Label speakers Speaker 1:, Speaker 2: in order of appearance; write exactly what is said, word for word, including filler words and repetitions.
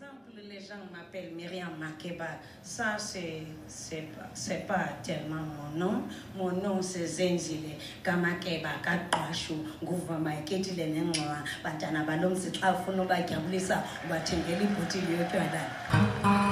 Speaker 1: exemple, les gens m'appellent Myriam Makeba. Ça, c'est c'est pas, c'est pas tellement mon nom. Mon nom, c'est Zenzile. Kamakeba, Katwashu, Gouvama, Ketile Nengoa, Batana Balom, c'est Afuno Bakabulisa, Batengeli Potili.